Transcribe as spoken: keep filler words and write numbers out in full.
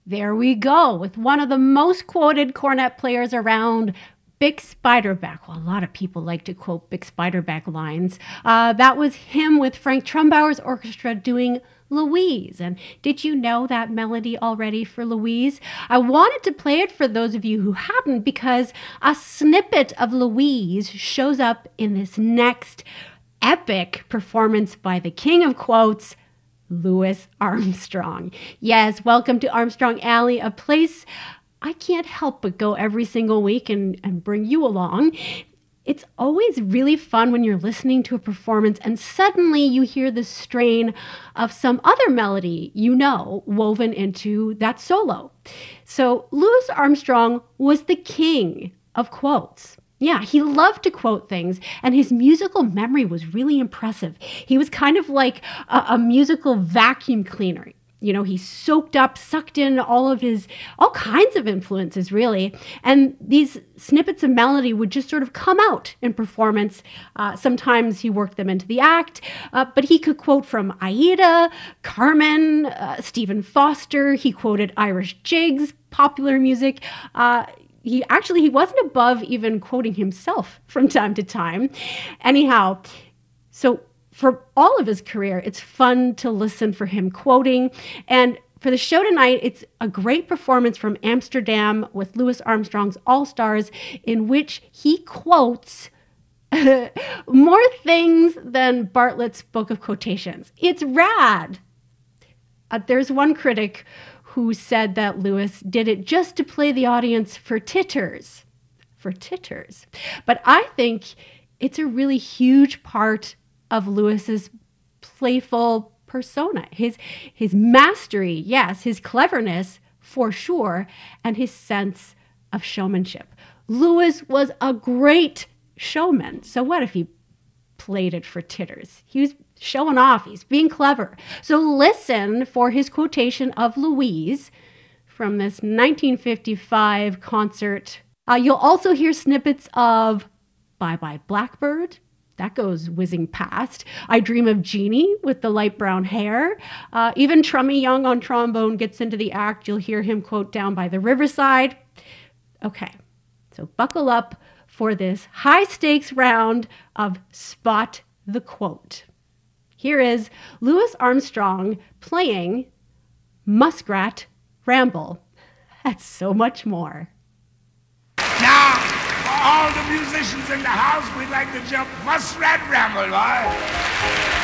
There we go, with one of the most quoted cornet players around, Bix Beiderbecke. Well, a lot of people like to quote Bix Beiderbecke lines. Uh, that was him with Frank Trumbauer's orchestra doing Louise. And did you know that melody already for Louise? I wanted to play it for those of you who hadn't because a snippet of Louise shows up in this next epic performance by the king of quotes, Louis Armstrong. Yes, welcome to Armstrong Alley, a place I can't help but go every single week and, and bring you along. It's always really fun when you're listening to a performance and suddenly you hear the strain of some other melody you know woven into that solo. So Louis Armstrong was the king of quotes. Yeah, he loved to quote things, and his musical memory was really impressive. He was kind of like a, a musical vacuum cleaner. You know, he soaked up, sucked in all of his, all kinds of influences, really. And these snippets of melody would just sort of come out in performance. Uh, sometimes he worked them into the act, uh, but he could quote from Aida, Carmen, uh, Stephen Foster. He quoted Irish jigs, popular music. Uh, He actually, he wasn't above even quoting himself from time to time. Anyhow, so for all of his career, it's fun to listen for him quoting. And for the show tonight, it's a great performance from Amsterdam with Louis Armstrong's All-Stars, in which he quotes more things than Bartlett's Book of Quotations. It's rad. Uh, there's one critic who said that Louis did it just to play the audience for titters, for titters. But I think it's a really huge part of Louis's playful persona, his, his mastery, yes, his cleverness for sure, and his sense of showmanship. Louis was a great showman. So what if he played it for titters? He was showing off. He's being clever. So listen for his quotation of Louise from this nineteen fifty-five concert. Uh, you'll also hear snippets of Bye Bye Blackbird. That goes whizzing past. I Dream of Jeannie with the light brown hair. Uh, even Trummy Young on trombone gets into the act. You'll hear him quote Down by the Riverside. Okay, so buckle up for this high-stakes round of Spot the Quote. Here is Louis Armstrong playing Muskrat Ramble. That's so much more. Now, for all the musicians in the house, we'd like to jump Muskrat Ramble, right?